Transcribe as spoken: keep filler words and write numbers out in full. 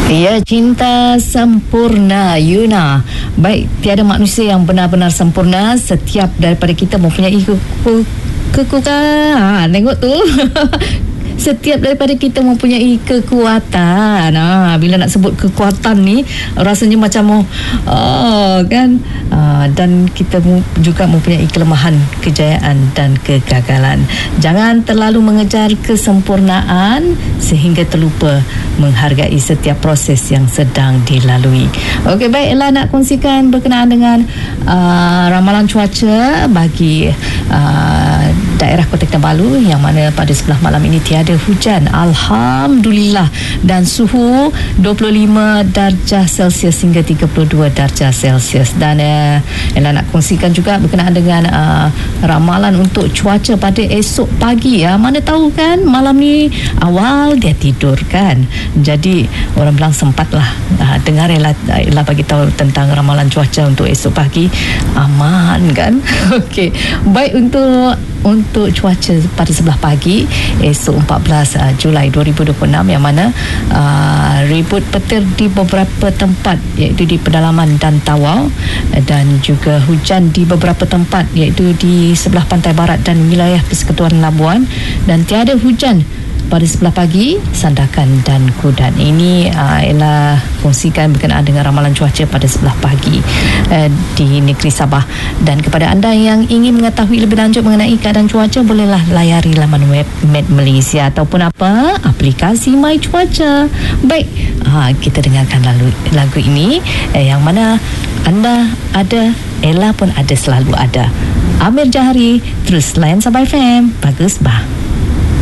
Ya, cinta sempurna, Yuna. Baik, tiada manusia yang benar-benar sempurna. Setiap daripada kita mempunyai kekuatan. Ha, tengok tu. Setiap daripada kita mempunyai kekuatan. Ha, bila nak sebut kekuatan ni, rasanya macam oh, kan? Ha, dan kita juga mempunyai kelemahan, kejayaan dan kegagalan. Jangan terlalu mengejar kesempurnaan sehingga terlupa menghargai setiap proses yang sedang dilalui. Okey, baik, Ella nak kongsikan berkenaan dengan uh, ramalan cuaca bagi uh, daerah Kota Kinabalu, yang mana pada sebelah malam ini tiada hujan, alhamdulillah, dan suhu dua puluh lima darjah Celsius hingga tiga puluh dua darjah Celsius. Dan uh, Ella nak kongsikan juga berkenaan dengan uh, ramalan untuk cuaca pada esok pagi. Ya, mana tahu kan malam ni awal dia tidur kan, jadi orang bilang sempatlah uh, dengar Ella, Ella bagi tahu tentang ramalan cuaca untuk esok pagi. Aman kan? Okey, baik, untuk untuk cuaca pada sebelah pagi esok empat belas Julai dua ribu dua puluh enam, yang mana uh, ribut petir di beberapa tempat iaitu di pedalaman dan Tawau, dan juga hujan di beberapa tempat iaitu di sebelah pantai barat dan wilayah Persekutuan Labuan, dan tiada hujan pada sebelah pagi Sandakan dan Kudan. Ini uh, Ella kongsikan berkenaan dengan ramalan cuaca pada sebelah pagi uh, di negeri Sabah. Dan kepada anda yang ingin mengetahui lebih lanjut mengenai keadaan cuaca, bolehlah layari laman web Met Malaysia ataupun apa aplikasi My Cuaca. Baik, uh, kita dengarkan lagu, lagu ini eh, yang mana anda ada, Ella pun ada, selalu ada. Amir Jahari, terus layan Sabah F M. Bagus bah.